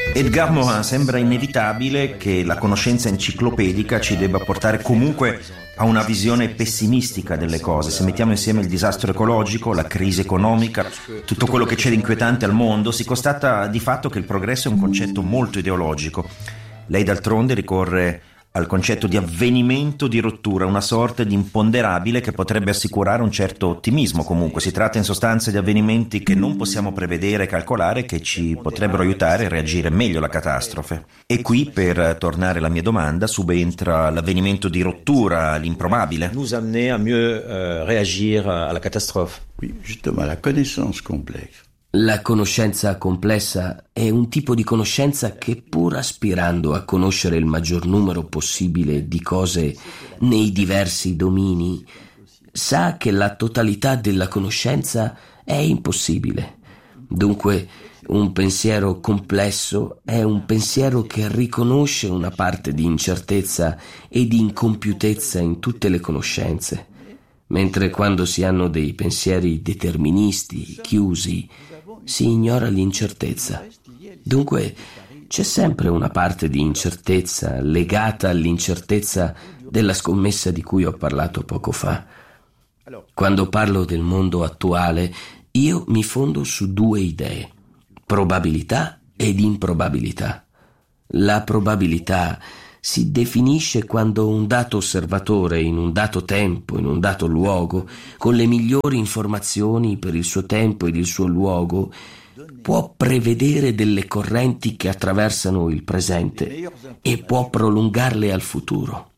Edgar Morin, sembra inevitabile che la conoscenza enciclopedica ci debba portare comunque a una visione pessimistica delle cose. Se mettiamo insieme il disastro ecologico, la crisi economica, tutto quello che c'è di inquietante al mondo, si constata di fatto che il progresso è un concetto molto ideologico. Lei d'altronde ricorre al concetto di avvenimento di rottura, una sorta di imponderabile che potrebbe assicurare un certo ottimismo. Comunque si tratta in sostanza di avvenimenti che non possiamo prevedere e calcolare, che ci potrebbero aiutare a reagire meglio alla catastrofe. E qui, per tornare alla mia domanda, subentra l'avvenimento di rottura, l'improbabile. Nous amener à mieux réagir à la catastrophe. Oui, justement, la connaissance complexe. La conoscenza complessa è un tipo di conoscenza che, pur aspirando a conoscere il maggior numero possibile di cose nei diversi domini, sa che la totalità della conoscenza è impossibile. Dunque, un pensiero complesso è un pensiero che riconosce una parte di incertezza e di incompiutezza in tutte le conoscenze, mentre quando si hanno dei pensieri deterministi, chiusi, si ignora l'incertezza. Dunque c'è sempre una parte di incertezza legata all'incertezza della scommessa di cui ho parlato poco fa. Quando parlo del mondo attuale, io mi fondo su due idee: probabilità ed improbabilità. La probabilità si definisce quando un dato osservatore in un dato tempo, in un dato luogo, con le migliori informazioni per il suo tempo ed il suo luogo, può prevedere delle correnti che attraversano il presente e può prolungarle al futuro.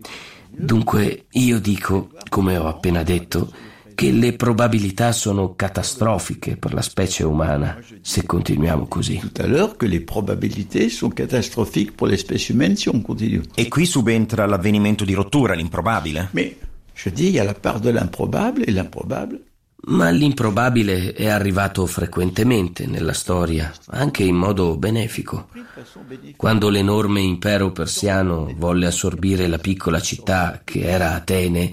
Dunque io dico, come ho appena detto, che le probabilità sono catastrofiche per la specie umana se continuiamo così. Tout à l'heure que les probabilités sont catastrophiques pour l'espèce humaine si on continue. E qui subentra l'avvenimento di rottura, l'improbabile. Mais je dis, il y a la part de l'improbable et l'improbable. Ma l'improbabile è arrivato frequentemente nella storia, anche in modo benefico. Quando l'enorme impero persiano volle assorbire la piccola città che era Atene,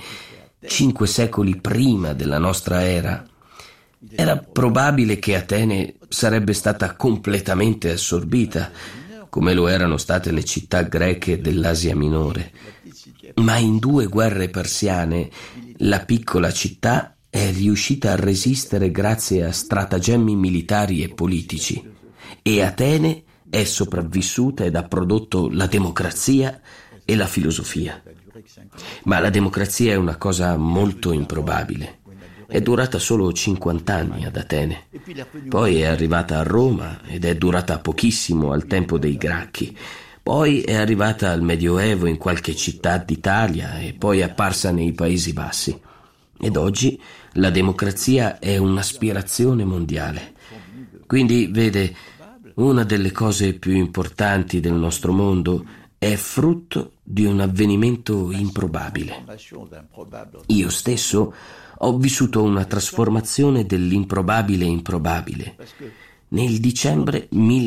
5 secoli prima della nostra era, era probabile che Atene sarebbe stata completamente assorbita, come lo erano state le città greche dell'Asia Minore. Ma in 2 guerre persiane la piccola città è riuscita a resistere grazie a stratagemmi militari e politici, e Atene è sopravvissuta ed ha prodotto la democrazia e la filosofia. Ma la democrazia è una cosa molto improbabile. È durata solo 50 anni ad Atene. Poi è arrivata a Roma ed è durata pochissimo al tempo dei Gracchi. Poi è arrivata al Medioevo in qualche città d'Italia e poi è apparsa nei Paesi Bassi. Ed oggi la democrazia è un'aspirazione mondiale. Quindi, vede, una delle cose più importanti del nostro mondo è frutto di un avvenimento improbabile. Io stesso ho vissuto una trasformazione dell'improbabile improbabile nel dicembre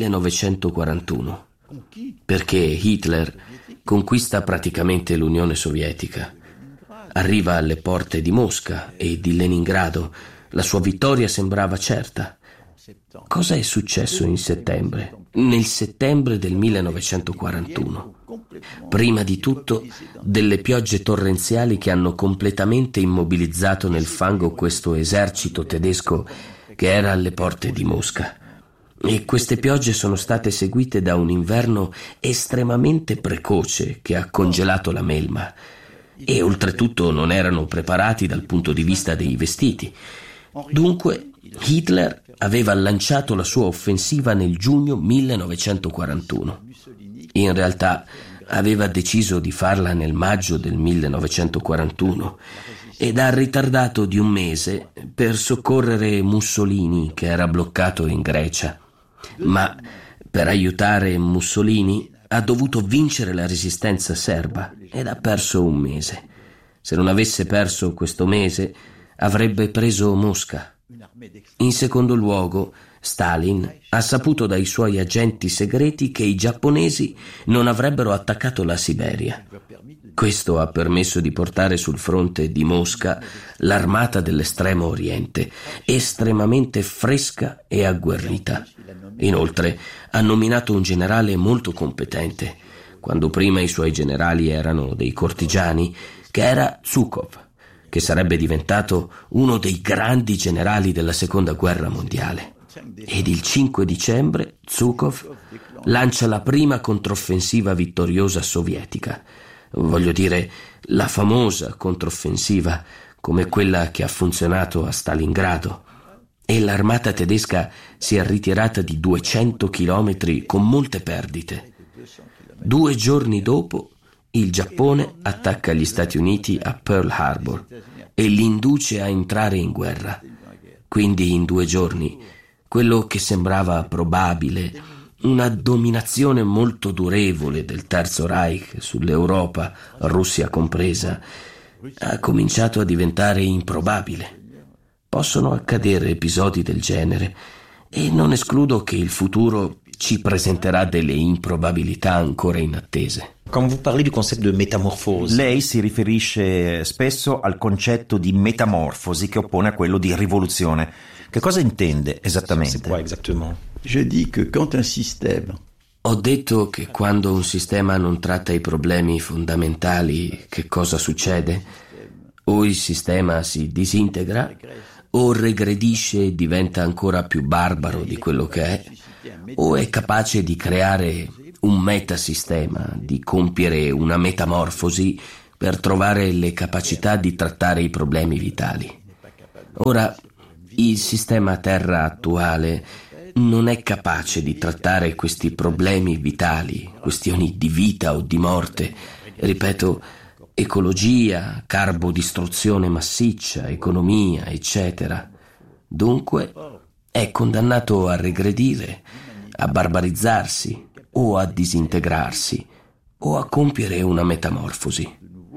1941, perché Hitler conquista praticamente l'Unione Sovietica. Arriva alle porte di Mosca e di Leningrado. La sua vittoria sembrava certa. Cosa è successo in settembre? Nel settembre del 1941. Prima di tutto, delle piogge torrenziali che hanno completamente immobilizzato nel fango questo esercito tedesco che era alle porte di Mosca. E queste piogge sono state seguite da un inverno estremamente precoce che ha congelato la melma. E oltretutto non erano preparati dal punto di vista dei vestiti. Dunque Hitler aveva lanciato la sua offensiva nel giugno 1941. In realtà aveva deciso di farla nel maggio del 1941 ed ha ritardato di 1 mese per soccorrere Mussolini, che era bloccato in Grecia. Ma per aiutare Mussolini ha dovuto vincere la resistenza serba ed ha perso 1 mese. Se non avesse perso questo mese, avrebbe preso Mosca. In secondo luogo, Stalin ha saputo dai suoi agenti segreti che i giapponesi non avrebbero attaccato la Siberia. Questo ha permesso di portare sul fronte di Mosca l'armata dell'estremo oriente, estremamente fresca e agguerrita. Inoltre ha nominato un generale molto competente, quando prima i suoi generali erano dei cortigiani, che era Zhukov, che sarebbe diventato uno dei grandi generali della Seconda Guerra Mondiale. Ed il 5 dicembre Zhukov lancia la prima controffensiva vittoriosa sovietica. Voglio dire, la famosa controffensiva, come quella che ha funzionato a Stalingrado. E l'armata tedesca si è ritirata di 200 chilometri con molte perdite. 2 giorni dopo, il Giappone attacca gli Stati Uniti a Pearl Harbor e li induce a entrare in guerra. Quindi in 2 giorni, quello che sembrava probabile, una dominazione molto durevole del Terzo Reich sull'Europa, Russia compresa, ha cominciato a diventare improbabile. Possono accadere episodi del genere e non escludo che il futuro ci presenterà delle improbabilità ancora inattese. Quand vous parlez du concept de métamorphose, Lei si riferisce spesso al concetto di metamorfosi che oppone a quello di rivoluzione. Che cosa intende c'est esattamente? quoi exactement? Je dis que quand un système Ho detto che quando un sistema non tratta i problemi fondamentali, che cosa succede? O il sistema si disintegra, o regredisce e diventa ancora più barbaro di quello che è, o è capace di creare un metasistema, di compiere una metamorfosi per trovare le capacità di trattare i problemi vitali. Ora, il sistema Terra attuale non è capace di trattare questi problemi vitali, questioni di vita o di morte. Ripeto, ecologia, carbodistruzione massiccia, economia, eccetera. Dunque è condannato a regredire, a barbarizzarsi o a disintegrarsi o a compiere una metamorfosi.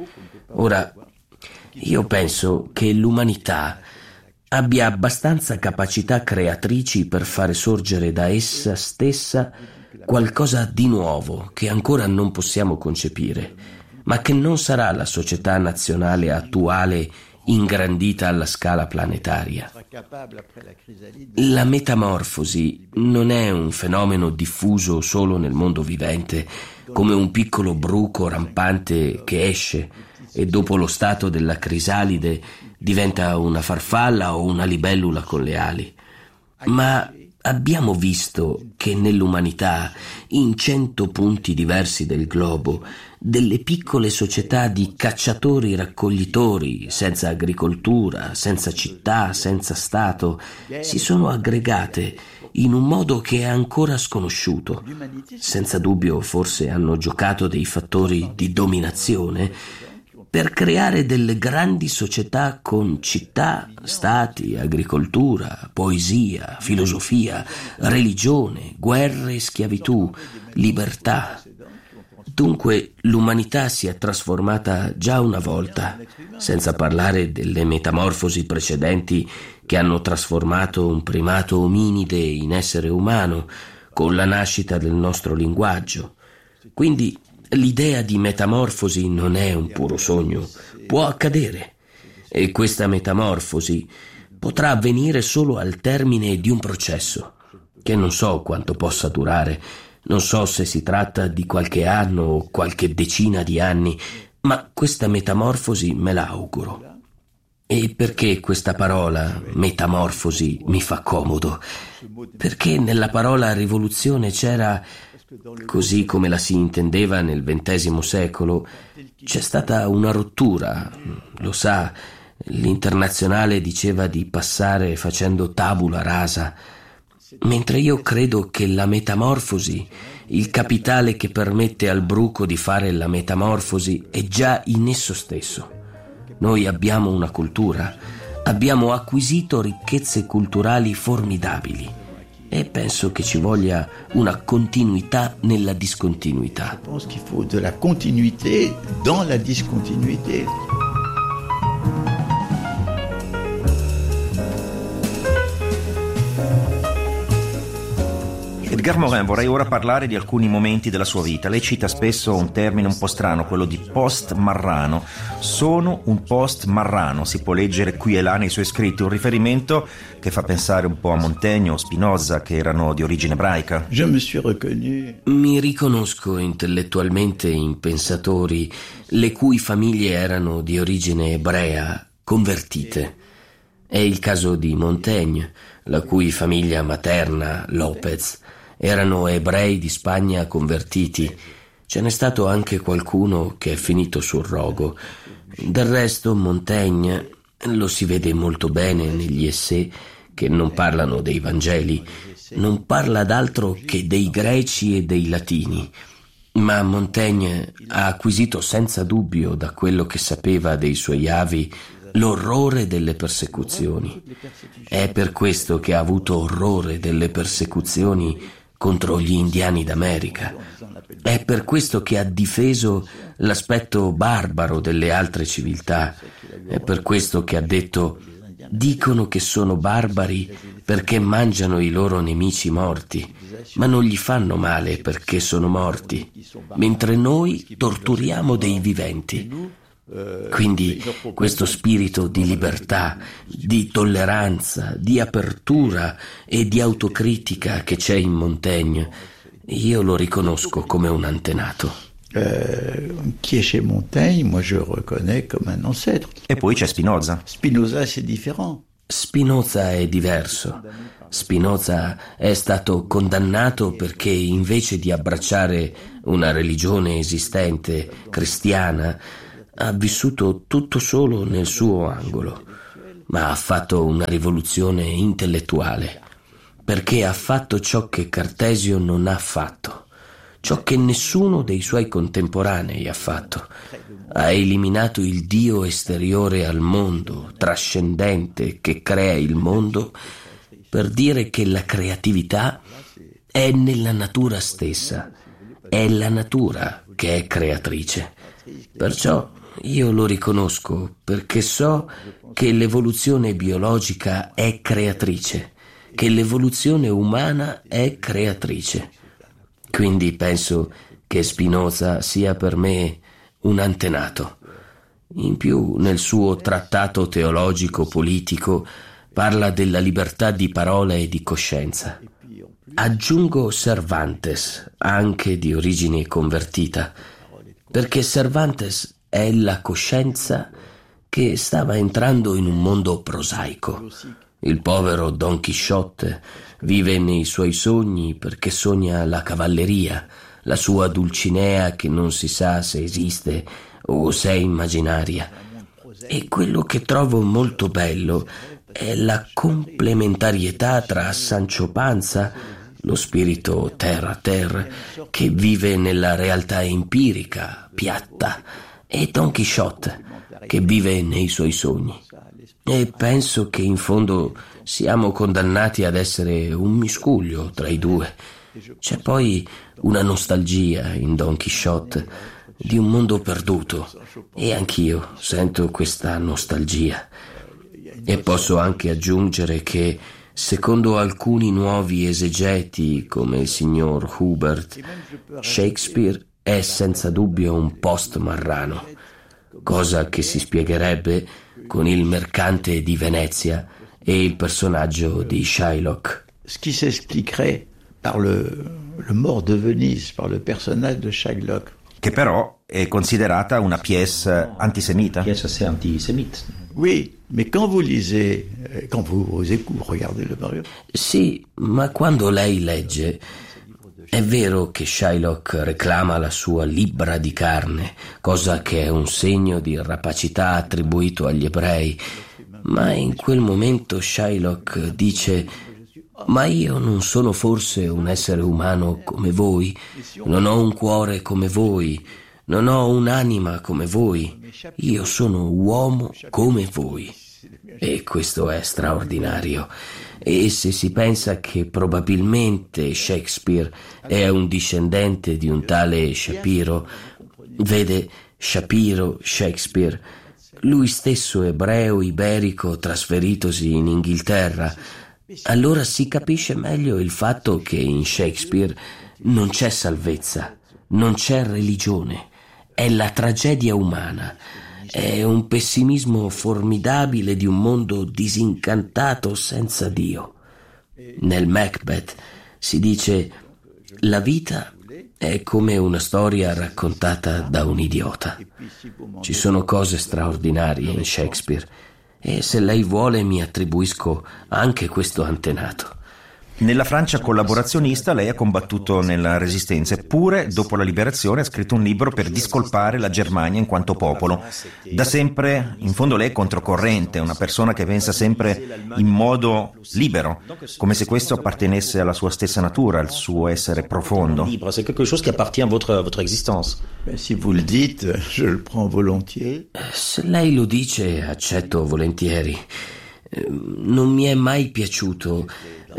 Ora, io penso che l'umanità abbia abbastanza capacità creatrici per fare sorgere da essa stessa qualcosa di nuovo che ancora non possiamo concepire, ma che non sarà la società nazionale attuale ingrandita alla scala planetaria. La metamorfosi non è un fenomeno diffuso solo nel mondo vivente, come un piccolo bruco rampante che esce e dopo lo stato della crisalide diventa una farfalla o una libellula con le ali. Ma abbiamo visto che nell'umanità, in 100 punti diversi del globo, delle piccole società di cacciatori-raccoglitori, senza agricoltura, senza città, senza Stato, si sono aggregate in un modo che è ancora sconosciuto. Senza dubbio forse hanno giocato dei fattori di dominazione per creare delle grandi società con città, stati, agricoltura, poesia, filosofia, religione, guerre e schiavitù, libertà. Dunque l'umanità si è trasformata già una volta, senza parlare delle metamorfosi precedenti che hanno trasformato un primato ominide in essere umano, con la nascita del nostro linguaggio. Quindi l'idea di metamorfosi non è un puro sogno, può accadere. E questa metamorfosi potrà avvenire solo al termine di un processo, che non so quanto possa durare, non so se si tratta di qualche anno o qualche decina di anni, ma questa metamorfosi me la auguro. E perché questa parola, metamorfosi, mi fa comodo? Perché nella parola rivoluzione c'era, così come la si intendeva nel XX secolo, c'è stata una rottura, lo sa, l'Internazionale diceva di passare facendo tabula rasa, mentre io credo che la metamorfosi, il capitale che permette al bruco di fare la metamorfosi, è già in esso stesso. Noi abbiamo una cultura, abbiamo acquisito ricchezze culturali formidabili e penso che ci voglia una continuità nella discontinuità. Je pense qu'il faut de la continuité dans la discontinuité. Edgar Morin, vorrei ora parlare di alcuni momenti della sua vita. Lei cita spesso un termine un po' strano, quello di post-marrano. Sono un post-marrano, si può leggere qui e là nei suoi scritti, un riferimento che fa pensare un po' a Montaigne o Spinoza, che erano di origine ebraica. Mi riconosco intellettualmente in pensatori le cui famiglie erano di origine ebrea, convertite. È il caso di Montaigne, la cui famiglia materna, Lopez, erano ebrei di Spagna convertiti. Ce n'è stato anche qualcuno che è finito sul rogo. Del resto Montaigne lo si vede molto bene negli essai che non parlano dei Vangeli, non parla d'altro che dei greci e dei latini. Ma Montaigne ha acquisito senza dubbio da quello che sapeva dei suoi avi l'orrore delle persecuzioni. È per questo che ha avuto orrore delle persecuzioni contro gli indiani d'America. È per questo che ha difeso l'aspetto barbaro delle altre civiltà. È per questo che ha detto: dicono che sono barbari perché mangiano i loro nemici morti, ma non gli fanno male perché sono morti, mentre noi torturiamo dei viventi. Quindi questo spirito di libertà, di tolleranza, di apertura e di autocritica che c'è in Montaigne, io lo riconosco come un antenato. Qui est chez Montaigne, moi je le reconnais comme un ancêtre. E poi c'è Spinoza. Spinoza c'est différent. Spinoza è diverso. Spinoza è stato condannato perché invece di abbracciare una religione esistente, cristiana, ha vissuto tutto solo nel suo angolo, ma ha fatto una rivoluzione intellettuale, perché ha fatto ciò che Cartesio non ha fatto, ciò che nessuno dei suoi contemporanei ha fatto. Ha eliminato il Dio esteriore al mondo, trascendente, che crea il mondo, per dire che la creatività è nella natura stessa, è la natura che è creatrice. Perciò io lo riconosco, perché so che l'evoluzione biologica è creatrice, che l'evoluzione umana è creatrice. Quindi penso che Spinoza sia per me un antenato. In più, nel suo trattato teologico-politico parla della libertà di parola e di coscienza. Aggiungo Cervantes, anche di origine convertita, perché Cervantes è la coscienza che stava entrando in un mondo prosaico. Il povero Don Chisciotte vive nei suoi sogni perché sogna la cavalleria, la sua Dulcinea che non si sa se esiste o se è immaginaria. E quello che trovo molto bello è la complementarietà tra Sancho Panza, lo spirito terra a terra, che vive nella realtà empirica, piatta, e Don Chisciotte, che vive nei suoi sogni. E penso che in fondo siamo condannati ad essere un miscuglio tra i due. C'è poi una nostalgia in Don Chisciotte di un mondo perduto, e anch'io sento questa nostalgia. E posso anche aggiungere che, secondo alcuni nuovi esegeti come il signor Hubert, Shakespeare è senza dubbio un post-marrano, cosa che si spiegherebbe con il mercante di Venezia e il personaggio di Shylock. Ce qui s'expliquerait par le mort de Venise, par le personnage de Shylock. Che però è considerata una pièce antisemita. Pièce assez antisémite. Oui, mais quand vous lisez, quand vous regardez le Mario. Sì, ma quando lei legge, è vero che Shylock reclama la sua libbra di carne, cosa che è un segno di rapacità attribuito agli ebrei, ma in quel momento Shylock dice: ma io non sono forse un essere umano come voi? Non ho un cuore come voi, non ho un'anima come voi, io sono uomo come voi. E questo è straordinario. E se si pensa che probabilmente Shakespeare è un discendente di un tale Shapiro, vede, Shapiro, Shakespeare, lui stesso ebreo iberico trasferitosi in Inghilterra, allora si capisce meglio il fatto che in Shakespeare non c'è salvezza, non c'è religione, è la tragedia umana, è un pessimismo formidabile di un mondo disincantato senza Dio. Nel Macbeth si dice: la vita è come una storia raccontata da un idiota. Ci sono cose straordinarie in Shakespeare e se lei vuole mi attribuisco anche questo antenato. Nella Francia collaborazionista lei ha combattuto nella Resistenza, eppure dopo la liberazione ha scritto un libro per discolpare la Germania in quanto popolo. Da sempre, in fondo lei è controcorrente, una persona che pensa sempre in modo libero, come se questo appartenesse alla sua stessa natura, al suo essere profondo. C'est quelque chose qui appartient à votre existence. Si vous le dites, je le prends volontiers. Se lei lo dice, accetto volentieri. Non mi è mai piaciuto.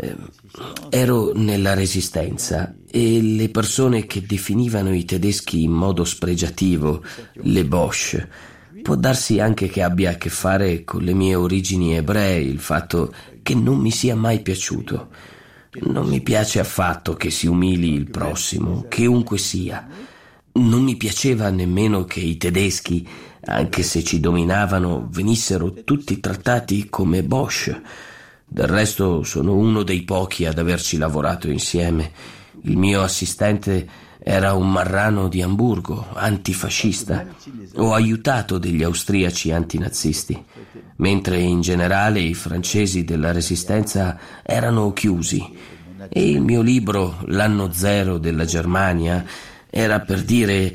Ero nella Resistenza e le persone che definivano i tedeschi in modo spregiativo, le Boche, può darsi anche che abbia a che fare con le mie origini ebree, il fatto che non mi sia mai piaciuto. Non mi piace affatto che si umili il prossimo, chiunque sia. Non mi piaceva nemmeno che i tedeschi, anche se ci dominavano, venissero tutti trattati come Boche. Del resto sono uno dei pochi ad averci lavorato insieme. Il mio assistente era un marrano di Amburgo, antifascista. Ho aiutato degli austriaci antinazisti, mentre in generale i francesi della Resistenza erano chiusi. E il mio libro, L'anno zero della Germania, era per dire...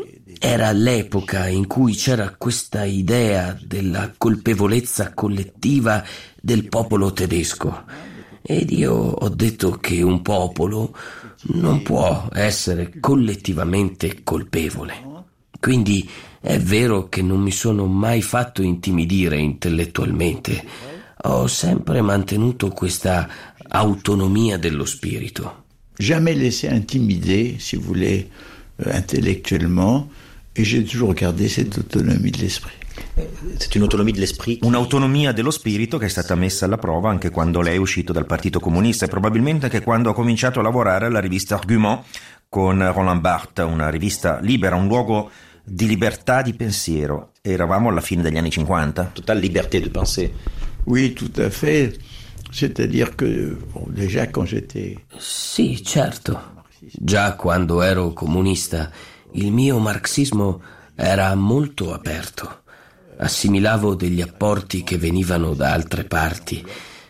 Era l'epoca in cui c'era questa idea della colpevolezza collettiva del popolo tedesco. Ed io ho detto che un popolo non può essere collettivamente colpevole. Quindi è vero che non mi sono mai fatto intimidire intellettualmente. Ho sempre mantenuto questa autonomia dello spirito. Jamais laissé intimider, si vous voulez, intellectuellement. Et j'ai toujours gardé cette autonomie de l'esprit. C'est une autonomie de l'esprit. Un'autonomia dello spirito che è stata messa alla prova anche quando lei è uscito dal Partito Comunista e probabilmente anche quando ha cominciato a lavorare alla rivista Argument con Roland Barthes, una rivista libera, un luogo di libertà di pensiero. Eravamo alla fine degli anni 50. Totale liberté de penser. Oui, tout à fait. C'est-à-dire que, bon, déjà quand j'étais... Sì, certo. Già quando ero comunista, il mio marxismo era molto aperto. Assimilavo degli apporti che venivano da altre parti,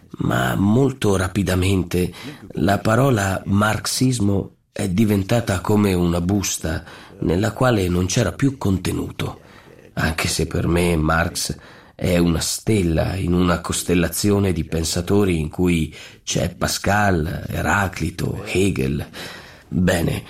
ma molto rapidamente la parola marxismo è diventata come una busta nella quale non c'era più contenuto, anche se per me Marx è una stella in una costellazione di pensatori in cui c'è Pascal, Eraclito, Hegel. Bene,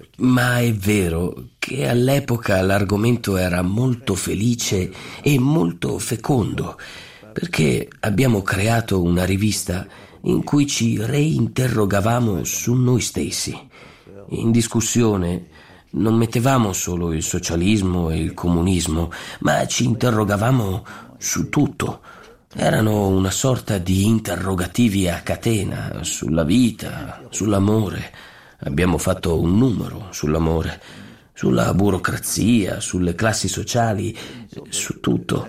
ma è vero che all'epoca l'argomento era molto felice e molto fecondo, perché abbiamo creato una rivista in cui ci reinterrogavamo su noi stessi. In discussione non mettevamo solo il socialismo e il comunismo, ma ci interrogavamo su tutto. Erano una sorta di interrogativi a catena sulla vita, sull'amore. Abbiamo fatto un numero sull'amore, sulla burocrazia, sulle classi sociali, su tutto.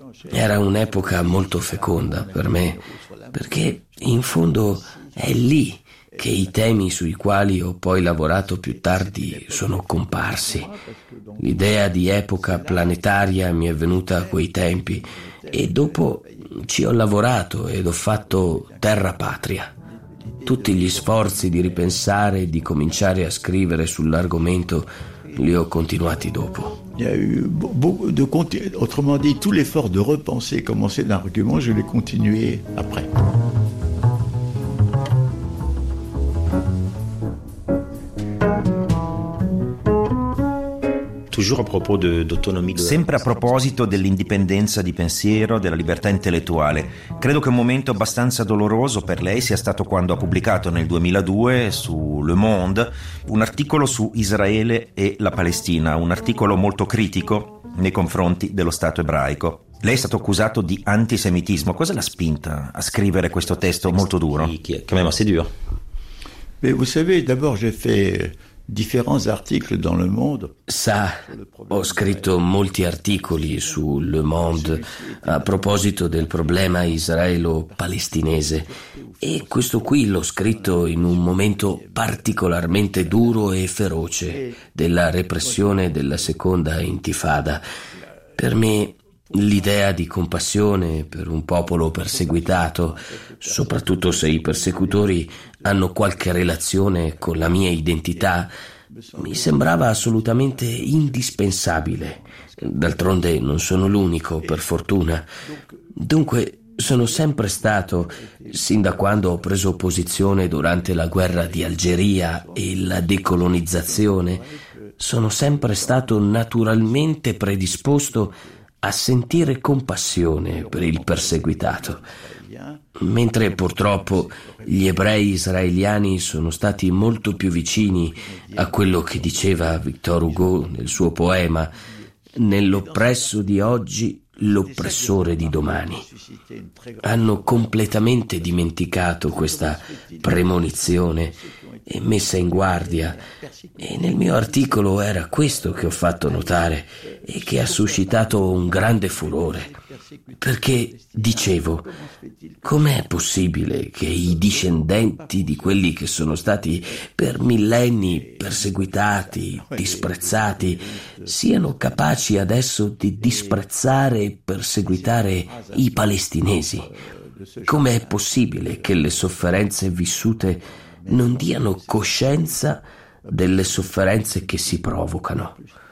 Era un'epoca molto feconda per me, perché in fondo è lì che i temi sui quali ho poi lavorato più tardi sono comparsi. L'idea di epoca planetaria mi è venuta a quei tempi e dopo ci ho lavorato ed ho fatto Terra Patria. Tutti gli sforzi di ripensare e di cominciare a scrivere sull'argomento li ho continuati dopo. Il y a eu beaucoup de autrement dit, tout l'effort de repenser, commencer d'un argument, je l'ai continué après. Sempre a proposito dell'indipendenza di pensiero, della libertà intellettuale, credo che un momento abbastanza doloroso per lei sia stato quando ha pubblicato nel 2002 su Le Monde un articolo su Israele e la Palestina, un articolo molto critico nei confronti dello Stato ebraico. Lei è stato accusato di antisemitismo. Cosa l'ha spinta a scrivere questo testo molto duro? Qui est quand même assez dur. Mais vous savez, d'abord j'ai fait différents articles dans Le Monde. Sa, ho scritto molti articoli su Le Monde a proposito del problema israelo-palestinese e questo qui l'ho scritto in un momento particolarmente duro e feroce della repressione della seconda intifada. Per me l'idea di compassione per un popolo perseguitato, soprattutto se i persecutori hanno qualche relazione con la mia identità, mi sembrava assolutamente indispensabile. D'altronde non sono l'unico, per fortuna. Dunque sono sempre stato, sin da quando ho preso posizione durante la guerra di Algeria e la decolonizzazione, sono sempre stato naturalmente predisposto a sentire compassione per il perseguitato, mentre purtroppo gli ebrei israeliani sono stati molto più vicini a quello che diceva Victor Hugo nel suo poema «Nell'oppresso di oggi, l'oppressore di domani». Hanno completamente dimenticato questa premonizione e messa in guardia, e nel mio articolo era questo che ho fatto notare e che ha suscitato un grande furore, perché dicevo: com'è possibile che i discendenti di quelli che sono stati per millenni perseguitati, disprezzati, siano capaci adesso di disprezzare e perseguitare i palestinesi? Com'è possibile che le sofferenze vissute non diano coscienza delle sofferenze che si provocano?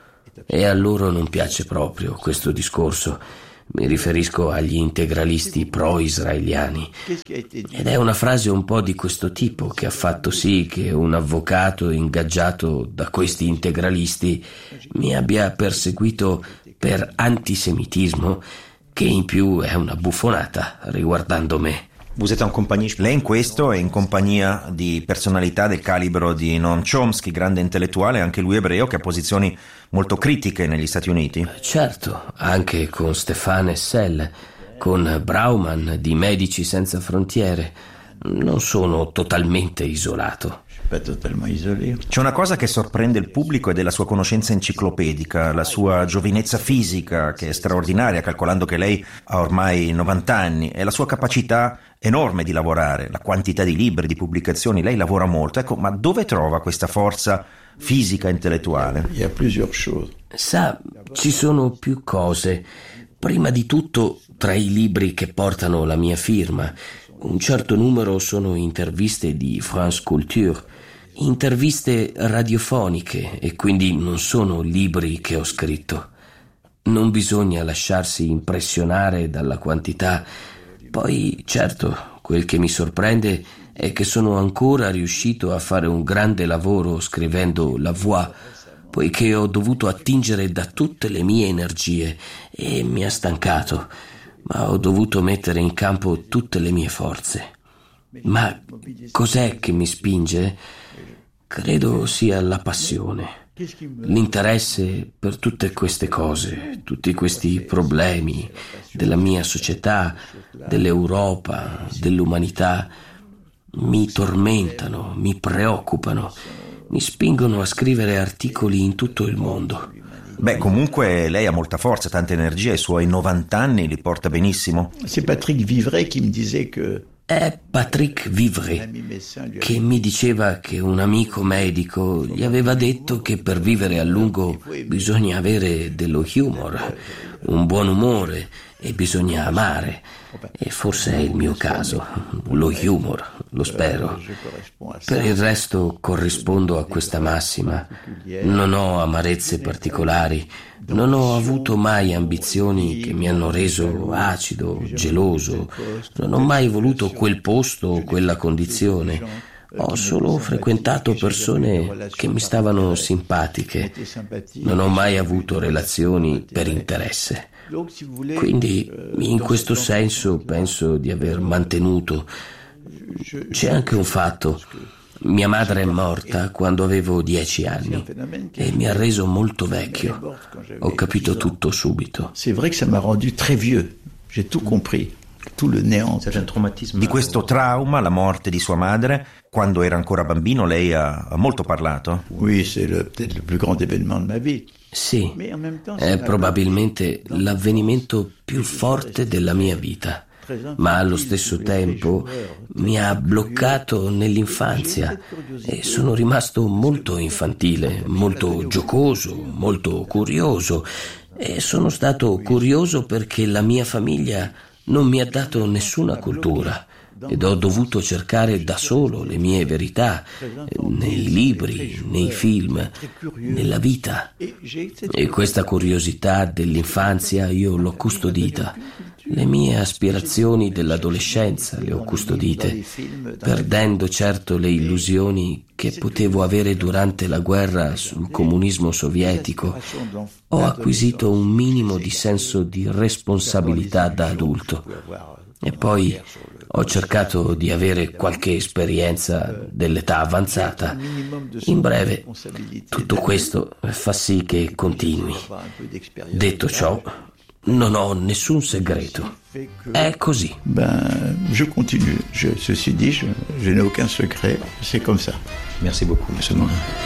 E a loro non piace proprio questo discorso. Mi riferisco agli integralisti pro-israeliani. Ed è una frase un po' di questo tipo che ha fatto sì che un avvocato ingaggiato da questi integralisti mi abbia perseguito per antisemitismo, che in più è una buffonata riguardando me. Vous êtes en compagnie. Lei in questo è in compagnia di personalità del calibro di Noam Chomsky, grande intellettuale, anche lui ebreo, che ha posizioni molto critiche negli Stati Uniti. Certo, anche con Stéphane Hessel, con Brauman di Medici Senza Frontiere. Non sono totalmente isolato. Pas totalement isolé. C'è una cosa che sorprende il pubblico ed è la sua conoscenza enciclopedica, la sua giovinezza fisica, che è straordinaria, calcolando che lei ha ormai 90 anni, e la sua capacità enorme di lavorare, la quantità di libri, di pubblicazioni. Lei lavora molto. Ecco, ma dove trova questa forza fisica e intellettuale? Il y a plusieurs choses. Sa, ci sono più cose. Prima di tutto, tra i libri che portano la mia firma, un certo numero sono interviste di France Culture, interviste radiofoniche, e quindi non sono libri che ho scritto. Non bisogna lasciarsi impressionare dalla quantità. Poi, certo, quel che mi sorprende è che sono ancora riuscito a fare un grande lavoro scrivendo La Voix, poiché ho dovuto attingere da tutte le mie energie e mi ha stancato, ma ho dovuto mettere in campo tutte le mie forze. Ma cos'è che mi spinge? Credo sia la passione, l'interesse per tutte queste cose, tutti questi problemi della mia società, dell'Europa, dell'umanità. Mi tormentano, mi preoccupano, mi spingono a scrivere articoli in tutto il mondo. Beh, comunque lei ha molta forza, tanta energia, i suoi 90 anni li porta benissimo. C'est Patrick Vivray qui me disait que È Patrick Vivray che mi diceva che un amico medico gli aveva detto che per vivere a lungo bisogna avere dello humor, un buon umore, e bisogna amare. E forse è il mio caso, lo humor, lo spero. Per il resto corrispondo a questa massima. Non ho amarezze particolari, non ho avuto mai ambizioni che mi hanno reso acido, geloso, non ho mai voluto quel posto o quella condizione. Ho solo frequentato persone che mi stavano simpatiche, non ho mai avuto relazioni per interesse. Quindi in questo senso penso di aver mantenuto. C'è anche un fatto: Mia madre è morta quando avevo 10 anni e mi ha reso molto vecchio. Ho capito tutto subito. C'est vrai que ça m'a rendu très vieux. J'ai tout compris. Tout le néant. Di questo trauma, la morte di sua madre, quando era ancora bambino, lei ha molto parlato? Oui, c'est peut-être le plus grand événement de ma vie. Sì, è probabilmente l'avvenimento più forte della mia vita, ma allo stesso tempo mi ha bloccato nell'infanzia e sono rimasto molto infantile, molto giocoso, molto curioso, e sono stato curioso perché la mia famiglia non mi ha dato nessuna cultura ed ho dovuto cercare da solo le mie verità nei libri, nei film, nella vita. E questa curiosità dell'infanzia io l'ho custodita. Le mie aspirazioni dell'adolescenza le ho custodite, perdendo certo le illusioni che potevo avere durante la guerra sul comunismo sovietico. Ho acquisito un minimo di senso di responsabilità da adulto e poi ho cercato di avere qualche esperienza dell'età avanzata. In breve, tutto questo fa sì che continui. Detto ciò, non ho nessun segreto. È così. Je continue. Ceci dit, je n'ai aucun secret. C'est comme ça. Merci beaucoup, M. Morin.